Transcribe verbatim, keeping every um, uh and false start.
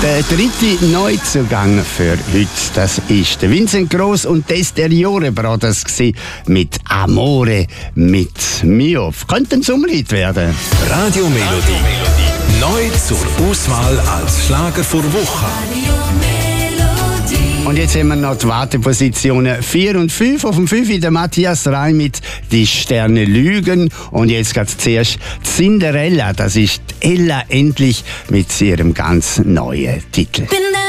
Der dritte Neuzugang für heute, das ist der Vincent Gross und Testeriore Brothers mit Amore mit Mio. Könnte ein Sommerhit werden. Radio Melodie. Neu zur Auswahl als Schlager vor Woche. Und jetzt haben wir noch die Wartepositionen vier und fünf. Auf dem fünf der Matthias Reim mit «Die Sterne lügen». Und jetzt geht zuerst Cinderella. Das ist Ella endlich mit ihrem ganz neuen Titel.